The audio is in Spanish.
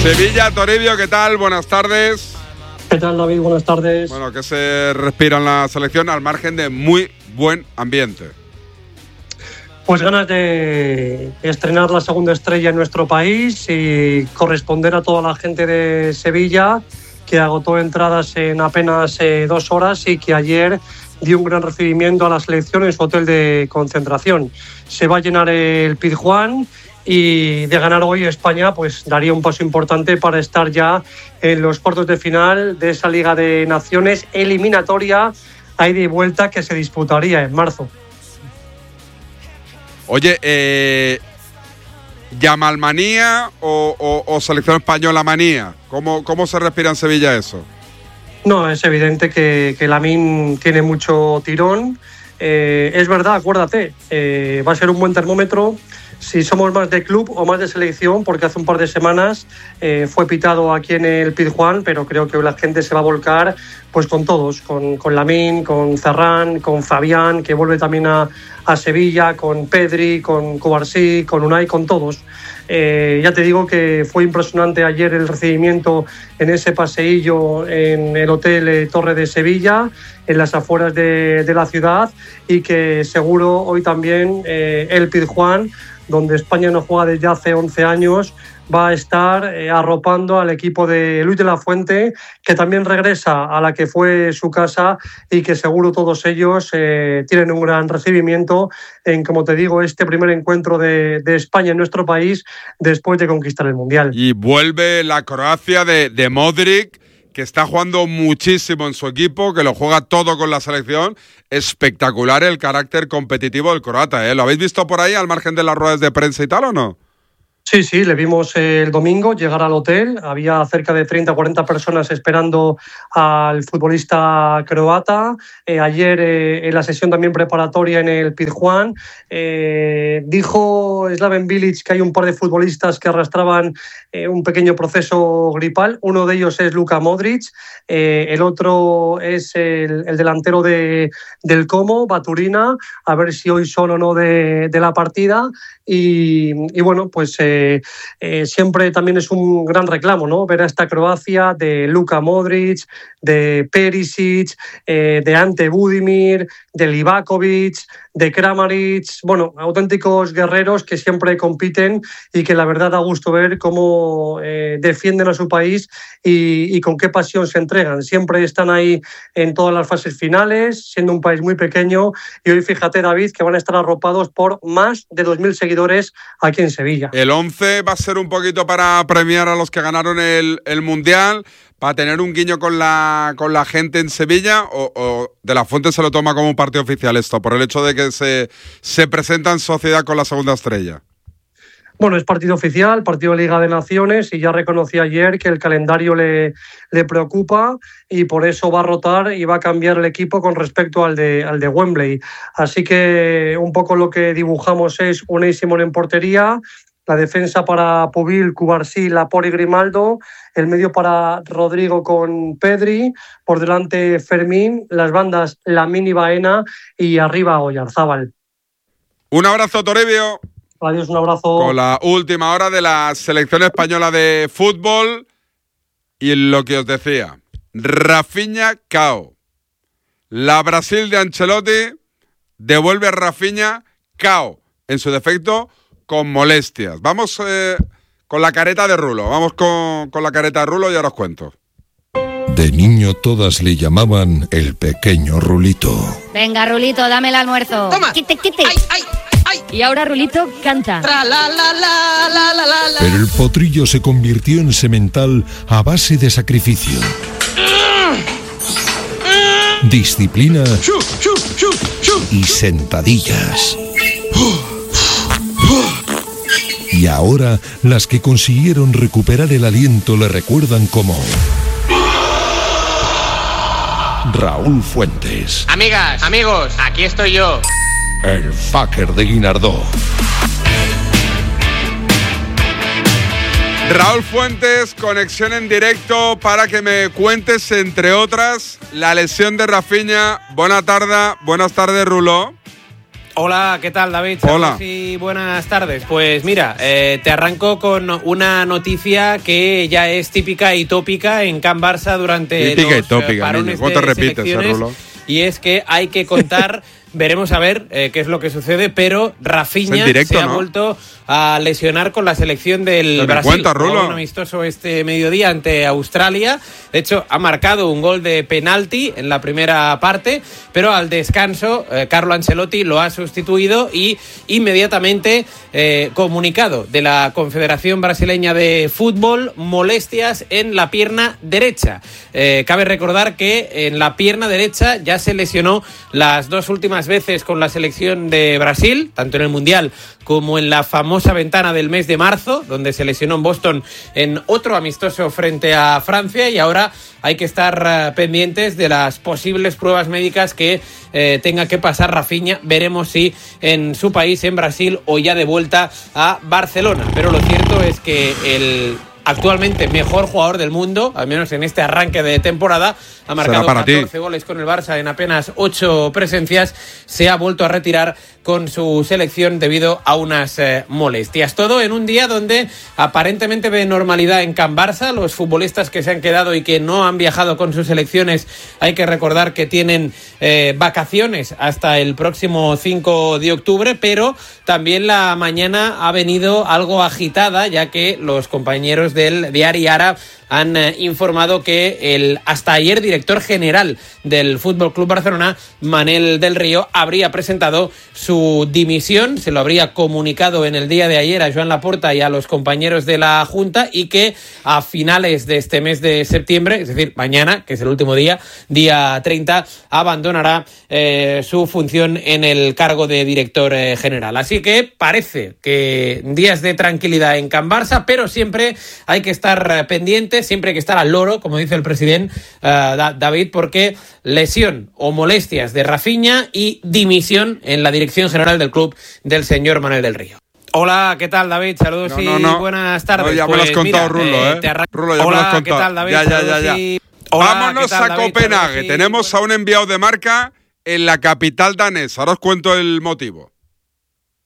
Sevilla, Toribio, ¿qué tal? Buenas tardes. ¿Qué tal, David? Buenas tardes. Bueno, ¿qué se respira en la selección al margen de muy buen ambiente? Pues ganas de estrenar la segunda estrella en nuestro país y corresponder a toda la gente de Sevilla, que agotó entradas en apenas 2 horas y que ayer dio un gran recibimiento a la selección en su hotel de concentración. Se va a llenar el Pizjuán y de ganar hoy España pues daría un paso importante para estar ya en los cuartos de final de esa Liga de Naciones eliminatoria a ida y vuelta que se disputaría en marzo. Oye, ¿Yamalmanía o selección española manía? ¿Cómo se respira en Sevilla eso? No, es evidente que Lamine tiene mucho tirón. Es verdad, acuérdate, va a ser un buen termómetro si somos más de club o más de selección, porque hace un par de semanas fue pitado aquí en el Pizjuán, pero creo que la gente se va a volcar pues con todos, con Lamine, con Ferran, con Fabián, que vuelve también a Sevilla, con Pedri, con Cubarsí, con Unai, con todos. Ya te digo que fue impresionante ayer el recibimiento en ese paseillo en el Hotel Torre de Sevilla, en las afueras de la ciudad, y que seguro hoy también el Pizjuán, donde España no juega desde hace 11 años, va a estar arropando al equipo de Luis de la Fuente, que también regresa a la que fue su casa y que seguro todos ellos tienen un gran recibimiento en, como te digo, este primer encuentro de España en nuestro país después de conquistar el Mundial. Y vuelve la Croacia de Modric, que está jugando muchísimo en su equipo, que lo juega todo con la selección. Espectacular el carácter competitivo del croata, ¿eh? ¿Lo habéis visto por ahí al margen de las ruedas de prensa y tal o no? Sí, le vimos el domingo llegar al hotel. Había cerca de 30 o 40 personas esperando al futbolista croata. Ayer en la sesión también preparatoria en el Pizjuán dijo Slaven Bilic que hay un par de futbolistas que arrastraban un pequeño proceso gripal. Uno de ellos es Luka Modric, el otro es el delantero del Como, Baturina, a ver si hoy son o no de la partida. Y bueno, pues siempre también es un gran reclamo, ¿no? Ver a esta Croacia de Luka Modric, de Perisic, de Ante Budimir, de Livakovic, de Kramaric, bueno, auténticos guerreros que siempre compiten y que la verdad da gusto ver cómo defienden a su país y con qué pasión se entregan. Siempre están ahí en todas las fases finales, siendo un país muy pequeño, y hoy fíjate, David, que van a estar arropados por más de 2.000 seguidores aquí en Sevilla. El 11 va a ser un poquito para premiar a los que ganaron el Mundial, para tener un guiño con la gente en Sevilla, o de la Fuente se lo toma como un partido oficial esto, por el hecho de que se presenta en sociedad con la segunda estrella. Bueno, es partido oficial, partido de Liga de Naciones, y ya reconocí ayer que el calendario le preocupa y por eso va a rotar y va a cambiar el equipo con respecto al de Wembley. Así que un poco lo que dibujamos es Unai Simón en portería, la defensa para Pubil, Cubarsí, Laporte y Grimaldo, el medio para Rodrigo con Pedri, por delante Fermín, las bandas Lamine y Baena y arriba Oyarzábal. Un abrazo, Toribio. Adiós, un abrazo. Con la última hora de la selección española de fútbol y lo que os decía, Rafinha cao. La Brasil de Ancelotti devuelve a Rafinha cao, en su defecto con molestias. Vamos con la careta de Rulo, vamos con la careta de Rulo y ahora os cuento. De niño todas le llamaban el pequeño Rulito. Venga, Rulito, dame el almuerzo. Toma. Quite. ¡Ay, ay! ¡Ay! Y ahora Rulito canta. Tra, la, la, la, la, la, la, la. Pero el potrillo se convirtió en semental a base de sacrificio, disciplina y sentadillas. Y ahora las que consiguieron recuperar el aliento le recuerdan como Raúl Fuentes. Amigas, amigos, aquí estoy yo. El fucker de Guinardó. Raúl Fuentes, conexión en directo para que me cuentes, entre otras, la lesión de Rafinha. Buenas tardes, Rulo. Hola, ¿qué tal, David? Hola. Y buenas tardes. Pues mira, te arranco con una noticia que ya es típica y tópica en Can Barça durante típica los y tópica, parones ¿cómo te de repites, selecciones, Rulo? y es que hay que contar... Veremos a ver qué es lo que sucede, pero Rafinha se ha vuelto a lesionar con la selección del Brasil. Cuenta, Rulo. Un amistoso este mediodía ante Australia. De hecho, ha marcado un gol de penalti en la primera parte, pero al descanso Carlo Ancelotti lo ha sustituido y inmediatamente comunicado de la Confederación Brasileña de Fútbol, molestias en la pierna derecha. Cabe recordar que en la pierna derecha ya se lesionó las dos últimas veces con la selección de Brasil, tanto en el Mundial como en la famosa ventana del mes de marzo, donde se lesionó en Boston en otro amistoso frente a Francia, y ahora hay que estar pendientes de las posibles pruebas médicas que tenga que pasar Rafinha. Veremos si en su país, en Brasil, o ya de vuelta a Barcelona. Pero lo cierto es que el actualmente mejor jugador del mundo, al menos en este arranque de temporada, ha marcado 14 goles con el Barça en apenas 8 presencias, se ha vuelto a retirar con su selección debido a unas molestias. Todo en un día donde aparentemente ve normalidad en Can Barça. Los futbolistas que se han quedado y que no han viajado con sus selecciones, hay que recordar que tienen vacaciones hasta el próximo 5 de octubre, pero también la mañana ha venido algo agitada, ya que los compañeros del diario Ara han informado que el hasta ayer director general del Fútbol Club Barcelona, Manel del Río, habría presentado su dimisión, se lo habría comunicado en el día de ayer a Joan Laporta y a los compañeros de la Junta, y que a finales de este mes de septiembre, es decir, mañana, que es el último día 30, abandonará su función en el cargo de director general. Así que parece que días de tranquilidad en Can Barça, pero siempre hay que estar pendientes, siempre hay que estar al loro, como dice el presidente David, porque lesión o molestias de Rafinha y dimisión en la dirección general del club del señor Manuel del Río. Hola, ¿qué tal, David? Saludos y buenas tardes. No, ya me lo has contado, Rulo, Rulo, ya me lo has contado. ¿Qué tal, David? Ya. Vámonos a Copenhague. Tenemos a un enviado de marca en la capital danesa. Ahora os cuento el motivo.